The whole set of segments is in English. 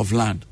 of land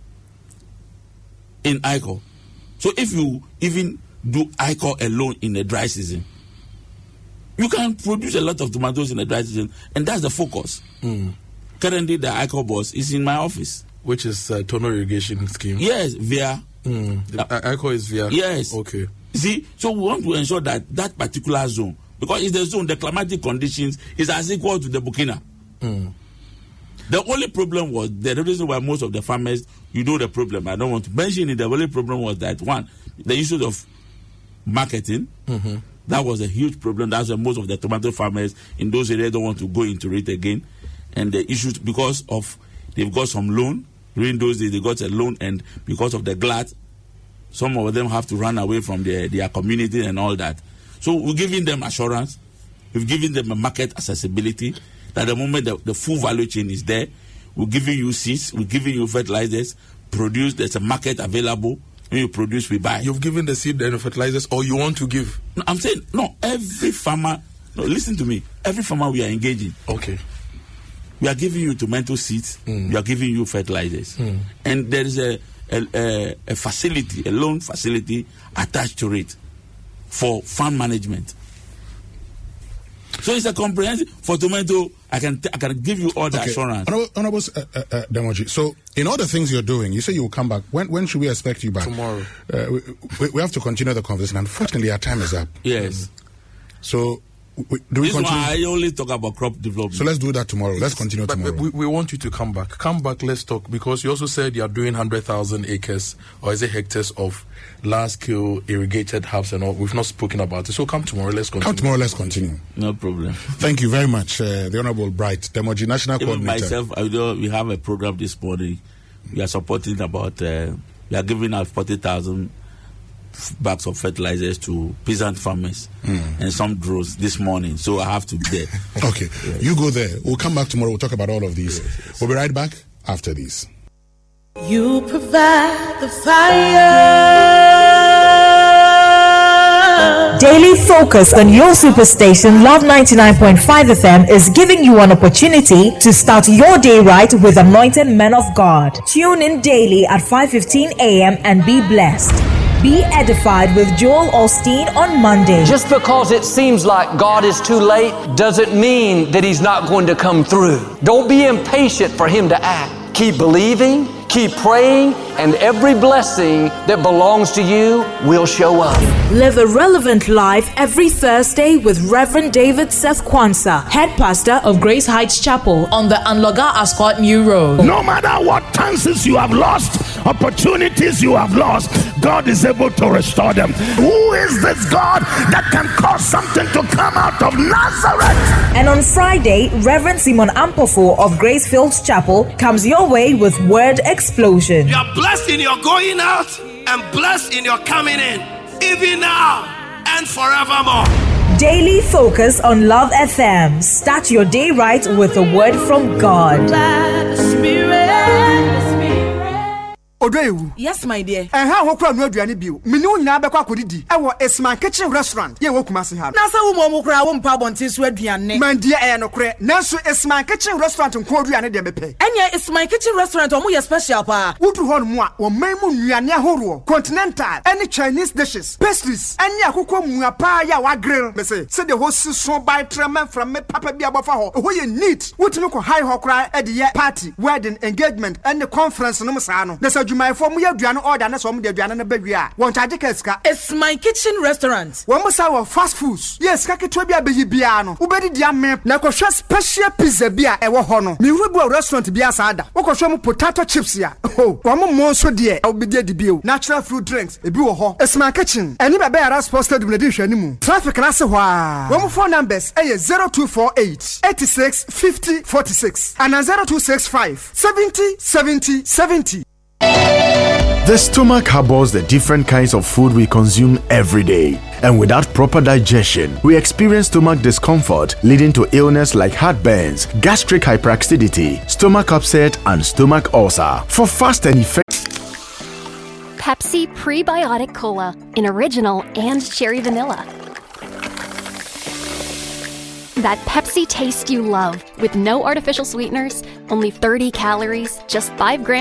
in ICO. So if you even do ICO alone in the dry season, you can produce a lot of tomatoes in the dry season, and that's the focus. Currently, the ICO boss is in my office. Which is Tono Irrigation Scheme? Yes, via. ICO is via? Yes. Okay. See, so we want to ensure that that particular zone, because it's the zone, the climatic conditions is as equal to the Burkina. The only problem was, the reason why most of the farmers, you know the problem, I don't want to mention it, the only problem was that, one, the issue of marketing, that was a huge problem. That's why most of the tomato farmers in those areas don't want to go into it again. And the issues, because of, they've got some loan, during those days they got a loan, and because of the glut, some of them have to run away from their community and all that. So we're giving them assurance, we've given them a market accessibility, that the moment the full value chain is there, we're giving you seeds, we're giving you fertilizers, produce, there's a market available. When you produce, we buy. You've given the seed and the fertilizers, or you want to give? No, I'm saying, no, every farmer, no, listen to me, every farmer we are engaging. Okay. We are giving you tomato seeds, we are giving you fertilizers. And there is a facility, a loan facility attached to it for farm management. So it's a comprehensive, for tomato, I can give you all the assurance. Honorable Demoji, so in all the things you're doing, you say you will come back. When should we expect you back? Tomorrow. We have to continue the conversation. Unfortunately, our time is up. Yes. So, this one, I only talk about crop development. So let's do that tomorrow. Let's continue tomorrow. We want you to come back. Come back, let's talk, because you also said you are doing 100,000 acres, or is it hectares, of large-scale irrigated herbs and all. We've not spoken about it. So come tomorrow, let's continue. Come tomorrow, let's continue. No problem. Thank you very much, the Honorable Bright Demoji, National Coordinator. Myself, we have a program this morning. We are supporting about, we are giving out 40,000 bags of fertilizers to peasant farmers and some drones this morning. So I have to be there. Okay. Yes. You go there. We'll come back tomorrow. We'll talk about all of these. Yes. We'll be right back after these. You provide the fire. Daily Focus on your superstation Love 99.5 FM is giving you an opportunity to start your day right with anointed men of God. Tune in daily at 5:15 a.m. and be blessed. Be edified with Joel Osteen on Monday. Just because it seems like God is too late doesn't mean that He's not going to come through. Don't be impatient for Him to act. Keep believing, keep praying, and every blessing that belongs to you will show up. Live a relevant life every Thursday with Reverend David Seth Kwanzaa, head pastor of Grace Heights Chapel on the Anloga Ascot New Road. No matter what chances you have lost, opportunities you have lost, God is able to restore them. Who is this God that can cause something to come out of Nazareth? And on Friday, Reverend Simon Ampofo of Grace Fields Chapel comes your way with Word Explosion. You are blessed in your going out and blessed in your coming in, even now and forevermore. Daily Focus on Love FM. Start your day right with a word from God. Odoyewu. Yes, my dear. And how hokra no aduane bio. Menu nyina bekwa kodidi. E wo Esman Kitchen Restaurant. Ye wo Kumasi ha. Na sa wo mo kra wo mpa bontin so aduane. Man die e no kre. Nanso Esman Kitchen Restaurant nko aduane de bepe. Enya Esman Kitchen Restaurant omo ye special pa. Wudu hon mu a wo man mu nnuane ahoro. Continental, any Chinese dishes, pastries, enya akoko mua pa ya wa grill. Me say the host so by tremen from me papa bi abofa ho. Ho ye neat. Wutumi ko high ho kra e de ye party, wedding, engagement, and the conference no sa no. My form we aduane order na so mo de aduane na bawi a won charge ka It's My Kitchen Restaurant. Won mo sa wo fast foods. Yes, ka ketwa bi abeyi bia no. Wo be di am na ko hwe special pizza bia e wo ho no. Mi rubu restaurant bia sa ada. Wo ko hwe mo potato chips ya. Oh, won mo so de wo be di bio. Natural fruit drinks e bi wo ho. It's My Kitchen. Eni be ya sports stadium na di hwe ni mu. Traffic na se ho a. Won mo phone numbers e 0248 86 50 46 and 0265 70 70 70. The stomach harbors the different kinds of food we consume every day. And without proper digestion, we experience stomach discomfort, leading to illness like heartburns, gastric hyperacidity, stomach upset, and stomach ulcer. For fast and effective Pepsi Prebiotic Cola in original and cherry vanilla. That Pepsi taste you love, with no artificial sweeteners, only 30 calories, just 5 grams